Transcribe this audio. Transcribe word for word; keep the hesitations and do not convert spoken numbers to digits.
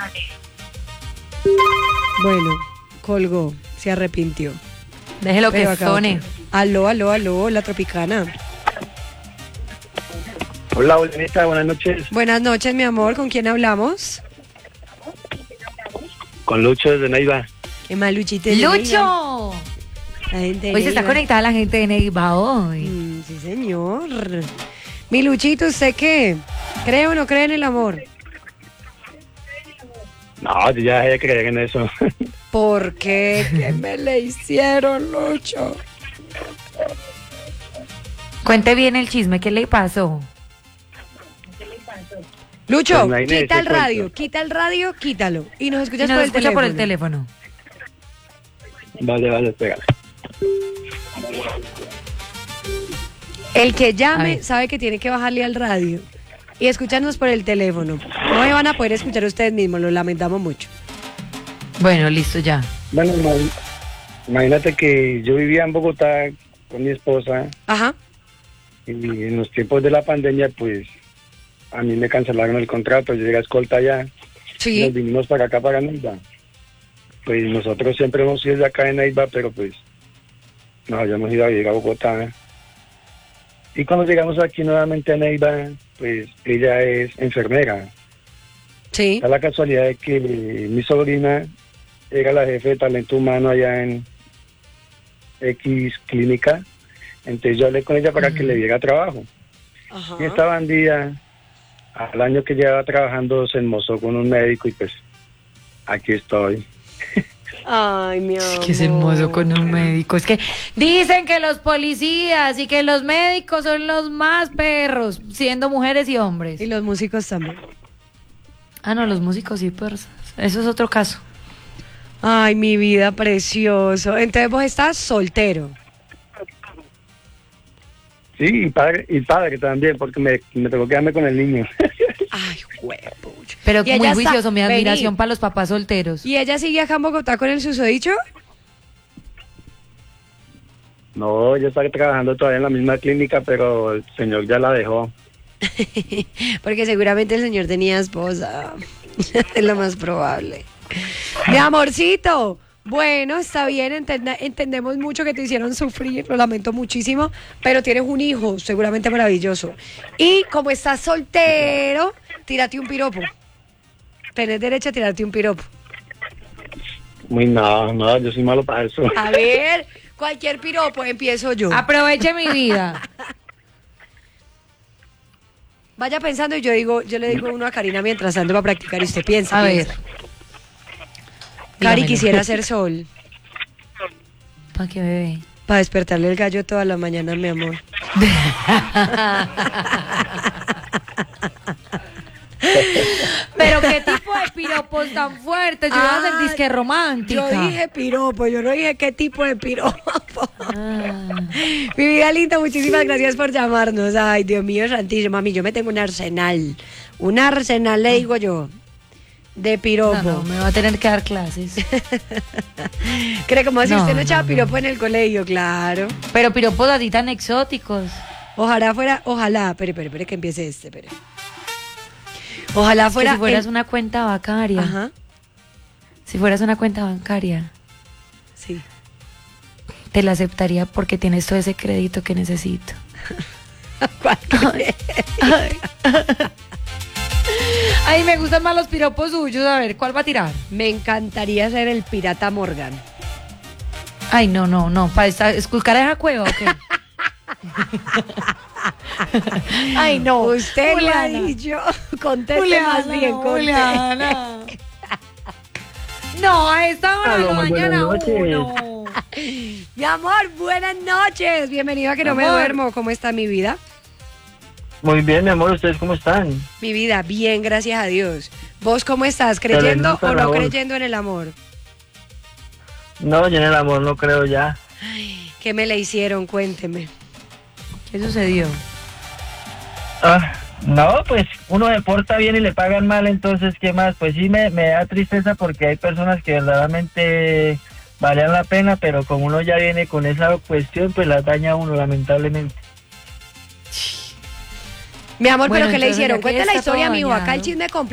Bueno, colgó, se arrepintió. Déjelo Pero que acá sone. otro. Aló, aló, aló, la Tropicana. Hola, Bolenita, buenas noches. Buenas noches, mi amor, ¿con quién hablamos? Con Lucho desde Neiva. ¿Qué más, Luchito? de Neiva? ¡Lucho! La gente de Hoy se está Neiva. conectada la gente de Neiva hoy. Mm, sí, señor. Mi Luchito, ¿usted qué? ¿Cree o no cree en el amor? No, yo ya dejé de creer en eso. ¿Por qué? ¿Qué me le hicieron, Lucho? Cuente bien el chisme, ¿qué le pasó? Lucho, Pues, imagínese, quita el cuento. radio, quita el radio, quítalo. Y nos Y escuchas nos por el escucha teléfono. por el teléfono. Vale, vale, espera. El que A llame ver. sabe que tiene que bajarle al radio y escucharnos por el teléfono. No me van a poder escuchar ustedes mismos, lo lamentamos mucho. Bueno, listo ya. Bueno, ima- imagínate que yo vivía en Bogotá con mi esposa Ajá. y en los tiempos de la pandemia, pues, a mí me cancelaron el contrato. Yo llegué a escolta allá. Nos Sí. vinimos para acá, para Neiva. Pues nosotros siempre hemos sido de acá de Neiva, pero pues nos habíamos ido a vivir a Bogotá. Y cuando llegamos aquí nuevamente a Neiva, pues ella es enfermera. Sí. Da la casualidad de que mi sobrina era la jefe de talento humano allá en X clínica. Entonces yo hablé con ella para que le diera trabajo. Ajá. Y esta bandida, al año que llevaba trabajando, se enmozó con un médico y pues aquí estoy. Ay, mi amor. Que es hermoso con un médico. Es que dicen que los policías y que los médicos son los más perros, siendo mujeres y hombres. Y los músicos también. Ah, no, los músicos y perros. Eso es otro caso. Ay, mi vida, precioso. Entonces vos estás soltero. Sí, y padre, y padre también, porque me, me tocó quedarme con el niño. Ay, huevo. Pero Y muy ella juicioso, está- mi vení. admiración para los papás solteros. ¿Y ella sigue acá en Bogotá con el susodicho? No, yo estaba trabajando todavía en la misma clínica, pero el señor ya la dejó. Porque seguramente el señor tenía esposa. Es lo más probable. Mi amorcito. Bueno, está bien, entenda- entendemos mucho que te hicieron sufrir, lo lamento muchísimo, pero tienes un hijo seguramente maravilloso. Y como estás soltero, tírate un piropo. Tenés derecho a tirarte un piropo. Muy no, no, yo soy malo para eso. A ver, cualquier piropo, empiezo yo. Aproveche mi vida. Vaya pensando y yo digo, yo le digo uno a Karina mientras ando para practicar y usted piensa. A ver. piensa. Cari, Dígamelo. quisiera ser sol ¿Para qué, bebé? para despertarle el gallo todas las mañanas, mi amor. Pero qué tipo de piropos tan fuertes. Yo iba a hacer Ah, disque romántica. Yo dije piropo, yo no dije qué tipo de piropo. Ah. Mi vida linda, muchísimas gracias por llamarnos. Ay, Dios mío, santísimo, mami, yo me tengo un arsenal. Un arsenal, le digo yo, de piropo. No, no, me va a tener que dar clases. ¿Cree como si No, usted no no, echaba no. piropo en el colegio? Claro. Pero piropos así tan exóticos. Ojalá fuera, ojalá, espere, espere, espere que empiece este, espere. Ojalá Que fuera. si fueras el- una cuenta bancaria. Ajá, Si fueras una cuenta bancaria, sí. te la aceptaría porque tienes todo ese crédito que necesito. Ay, me gustan más los piropos suyos. A ver, ¿cuál va a tirar? Me encantaría ser el pirata Morgan. Ay, no, no, no. ¿Para esculcar esa cueva o qué? Ay, no. Usted lo ha Juliana. dicho. Conteste más bien, no, conteste. Juliana. No, a esta hora de Aló, la muy mañana buenas noches. uno. Mi amor, buenas noches. Bienvenido a Que No Me Amor. Duermo. ¿Cómo está mi vida? Muy bien, mi amor, ¿ustedes cómo están? Mi vida, bien, gracias a Dios. ¿Vos cómo estás? ¿Creyendo nota, o no Raúl. creyendo en el amor? No, yo en el amor no creo ya. ¿Qué me le hicieron? Cuénteme. ¿Qué sucedió? Ah, no, pues uno se porta bien y le pagan mal, entonces, ¿qué más? Pues sí, me, me da tristeza porque hay personas que verdaderamente valían la pena, pero como uno ya viene con esa cuestión, pues la daña a uno, lamentablemente. Mi amor, Bueno, ¿pero qué le entonces, hicieron? ya que Cuente la está historia, todo amigo. Acá el dañado. chisme completo.